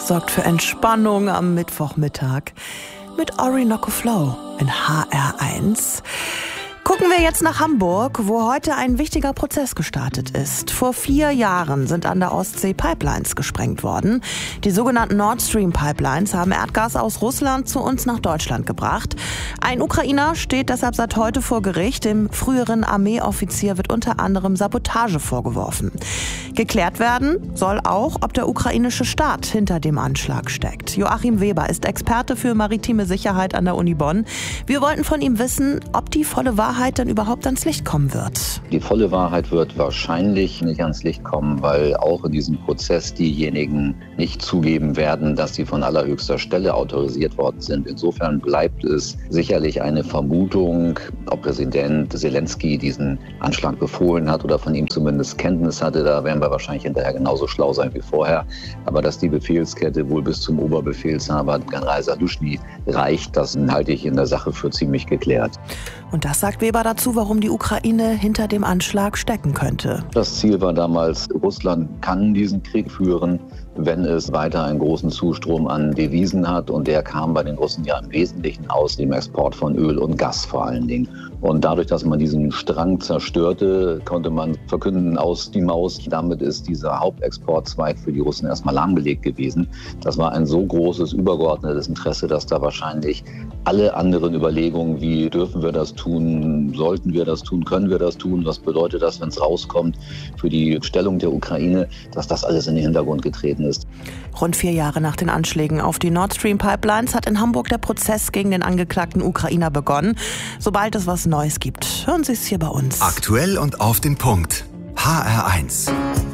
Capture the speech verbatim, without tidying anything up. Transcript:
sorgt für Entspannung am Mittwochmittag mit Orinoco Flow in H R eins. Gucken wir jetzt nach Hamburg, wo heute ein wichtiger Prozess gestartet ist. Vor vier Jahren sind an der Ostsee Pipelines gesprengt worden. Die sogenannten Nord Stream Pipelines haben Erdgas aus Russland zu uns nach Deutschland gebracht. Ein Ukrainer steht deshalb seit heute vor Gericht. Dem früheren Armeeoffizier wird unter anderem Sabotage vorgeworfen. Geklärt werden soll auch, ob der ukrainische Staat hinter dem Anschlag steckt. Joachim Weber ist Experte für maritime Sicherheit an der Uni Bonn. Wir wollten von ihm wissen, ob die volle Wahrheit dann überhaupt ans Licht kommen wird. Die volle Wahrheit wird wahrscheinlich nicht ans Licht kommen, weil auch in diesem Prozess diejenigen nicht zugeben werden, dass sie von allerhöchster Stelle autorisiert worden sind. Insofern bleibt es sicherlich eine Vermutung, ob Präsident Zelensky diesen Anschlag befohlen hat oder von ihm zumindest Kenntnis hatte. Da werden wir wahrscheinlich hinterher genauso schlau sein wie vorher. Aber dass die Befehlskette wohl bis zum Oberbefehlshaber General Saluschny reicht, das halte ich in der Sache für ziemlich geklärt. Und das sagt Weber dazu, warum die Ukraine hinter dem Anschlag stecken könnte. Das Ziel war damals, Russland kann diesen Krieg führen, wenn es weiter einen großen Zustrom an Devisen hat. Und der kam bei den Russen ja im Wesentlichen aus dem Export von Öl und Gas vor allen Dingen. Und dadurch, dass man diesen Strang zerstörte, konnte man verkünden, aus die Maus. Damit ist dieser Hauptexportzweig für die Russen erstmal lahmgelegt gewesen. Das war ein so großes, übergeordnetes Interesse, dass da wahrscheinlich alle anderen Überlegungen, wie dürfen wir das tun, sollten wir das tun, können wir das tun, was bedeutet das, wenn es rauskommt für die Stellung der Ukraine, dass das alles in den Hintergrund getreten ist. Rund vier Jahre nach den Anschlägen auf die Nord Stream Pipelines hat in Hamburg der Prozess gegen den angeklagten Ukrainer begonnen. Sobald es was Neues gibt, hören Sie es hier bei uns. Aktuell und auf den Punkt. H R eins.